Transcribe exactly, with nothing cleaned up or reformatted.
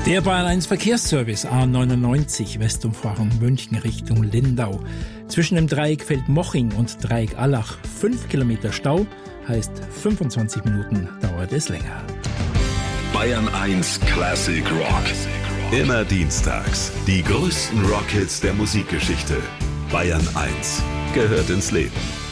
Der Bayern eins Verkehrsservice A neunundneunzig, Westumfahrung München Richtung Lindau. Zwischen dem Dreieck Feldmoching und Dreieck Allach fünf Kilometer Stau, heißt fünfundzwanzig Minuten dauert es länger. Bayern eins Classic Rock. Immer dienstags die größten Rockhits der Musikgeschichte. Bayern eins gehört ins Leben.